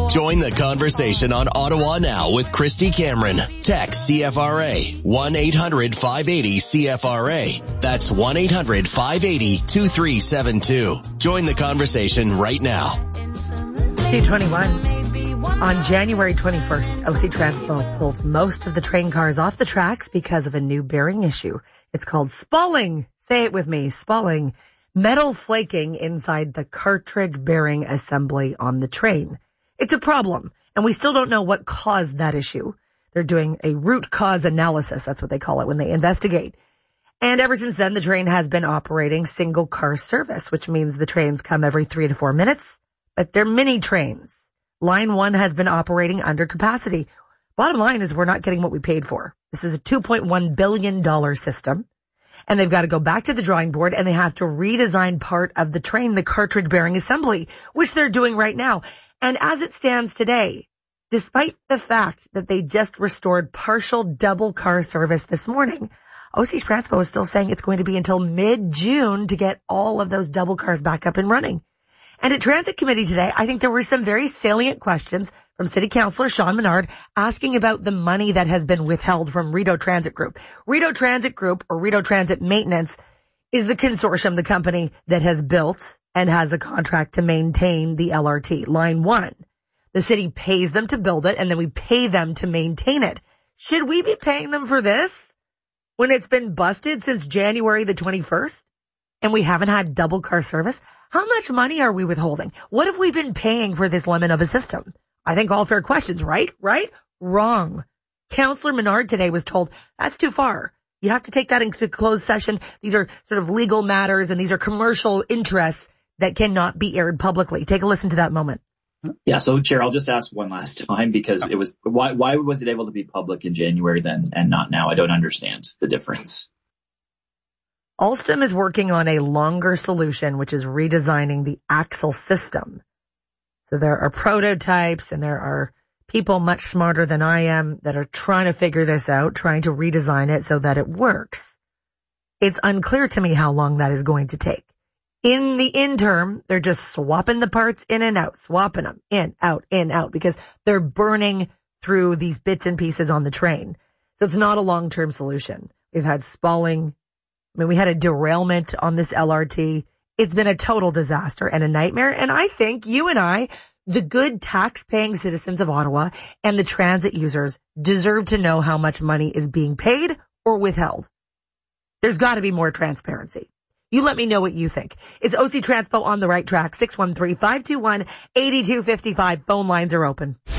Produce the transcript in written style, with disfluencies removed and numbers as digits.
Join the conversation on Ottawa Now with Christy Cameron. Text CFRA 1-800-580-CFRA. That's 1-800-580-2372. Join the conversation right now. C21. On January 21st, OC Transpo pulled most of the train cars off the tracks because of a new bearing issue. It's called spalling. Say it with me, spalling. Metal flaking inside the cartridge bearing assembly on the train. It's a problem, and we still don't know what caused that issue. They're doing a root cause analysis. That's what they call it when they investigate. And ever since then, the train has been operating single car service, which means the trains come every 3 to 4 minutes, but they're mini trains. Line 1 has been operating under capacity. Bottom line is we're not getting what we paid for. This is a $2.1 billion system, and they've got to go back to the drawing board, and they have to redesign part of the train, the cartridge bearing assembly, which they're doing right now. And as it stands today, despite the fact that they just restored partial double car service this morning, OC Transpo is still saying it's going to be until mid-June to get all of those double cars back up and running. And at Transit Committee today, I think there were some very salient questions from City Councillor Sean Menard asking about the money that has been withheld from Rideau Transit Group. Rideau Transit Group, or Rideau Transit Maintenance, is the consortium, the company that has built and has a contract to maintain the LRT, Line 1. The city pays them to build it, and then we pay them to maintain it. Should we be paying them for this when it's been busted since January the 21st and we haven't had double car service? How much money are we withholding? What have we been paying for this lemon of a system? I think all fair questions, right? Right? Wrong. Councillor Menard today was told that's too far. You have to take that into closed session. These are sort of legal matters, and these are commercial interests that cannot be aired publicly. Take a listen to that moment. Yeah, so Chair, I'll just ask one last time because it was why was it able to be public in January then and not now? I don't understand the difference. Alstom is working on a longer solution, which is redesigning the axle system. So there are prototypes and there are people much smarter than I am that are trying to figure this out, trying to redesign it so that it works. It's unclear to me how long that is going to take. In the interim, they're just swapping the parts in and out, swapping them in, out, because they're burning through these bits and pieces on the train. So it's not a long-term solution. We've had spalling. We had a derailment on this LRT. It's been a total disaster and a nightmare. And I think you and I, the good tax-paying citizens of Ottawa and the transit users, deserve to know how much money is being paid or withheld. There's got to be more transparency. You let me know what you think. It's OC Transpo on the right track, 613-521-8255. Phone lines are open.